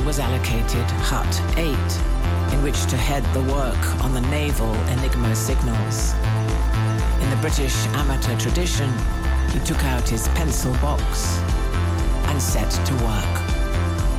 was allocated Hut 8, in which to head the work on the naval Enigma signals. In the British amateur tradition, he took out his pencil box and set to work.